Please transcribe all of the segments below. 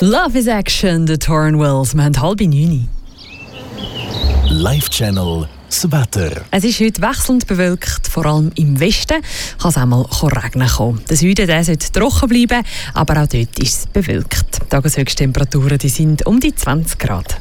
Love is Action, The Turnwells. Wir haben 8:30. Live-Channel das Wetter. Es ist heute wechselnd bewölkt, vor allem im Westen kann es auch mal regnen kommen. Der Süden sollte trocken bleiben, aber auch dort ist es bewölkt. Die Tageshöchsttemperaturen die sind um die 20 Grad.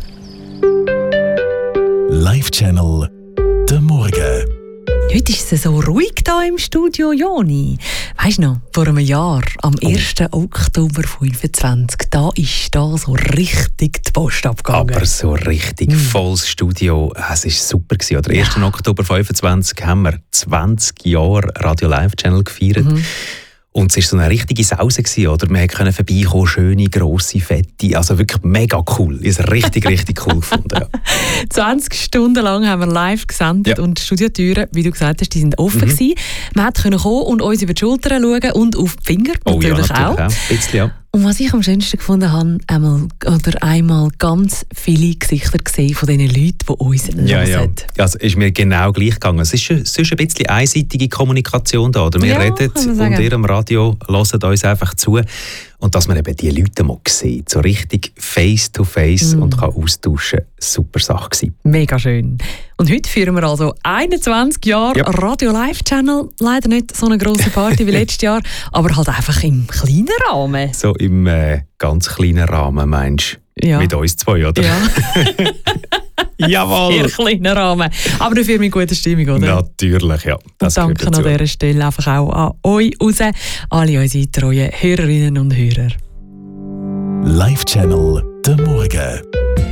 Live-Channel der Morgen. Heute ist es so ruhig hier im Studio, Joni. Weisst du noch, vor einem Jahr, am 1. Oktober 25, da ist da so richtig die Post abgegangen. Aber so richtig volles Studio. Es war super. Oder 1. Oktober 25 haben wir 20 Jahre Radio Live Channel gefeiert. Und es war so eine richtige Sause, oder? Wir konnten vorbeikommen, schöne, grosse, fette, also wirklich mega cool. Ich habe es richtig, richtig cool gefunden. Ja. 20 Stunden lang haben wir live gesendet und die Studiotüren, wie du gesagt hast, die sind offen gewesen. Man konnte kommen und uns über die Schultern schauen und auf die Finger natürlich auch. Ein bisschen, ja. Und was ich am schönsten gefunden habe, einmal ganz viele Gesichter gesehen von den Leuten, die uns hören. Ja, es ist mir genau gleich gegangen. Es ist sonst ein bisschen einseitige Kommunikation da. Oder? Wir reden und ihr am Radio hört uns einfach zu. Und dass man eben die Leute mal sieht, so richtig face-to-face und kann austauschen, super Sache gewesen. Mega schön. Und heute führen wir also 21 Jahre Radio Live Channel. Leider nicht so eine grosse Party wie letztes Jahr, aber halt einfach im kleinen Rahmen. So im ganz kleinen Rahmen, meinst du? Ja. Mit uns zwei, oder? Ja. Jawohl! Sehr kleiner Rahmen. Aber dafür mit guter Stimmung, oder? Natürlich, ja. Das und danke an dieser Stelle einfach auch an euch raus, alle unsere treuen Hörerinnen und Hörer. Live-Channel der Morgen.